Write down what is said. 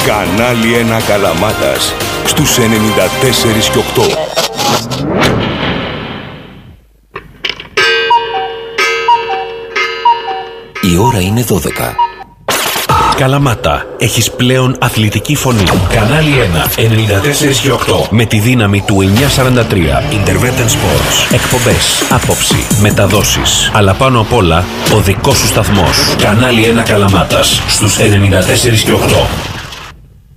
Κανάλι 1 Καλαμάτας στους 94 και 8. Η ώρα είναι 12. Καλαμάτα, έχεις πλέον αθλητική φωνή. Κανάλι 1, 94 και 8. Με τη δύναμη του 943. Intervention Sports. Εκπομπές, άποψη, μεταδόσεις. Αλλά πάνω απ' όλα, ο δικός σου σταθμός. Κανάλι 1 Καλαμάτας στους 94 και 8.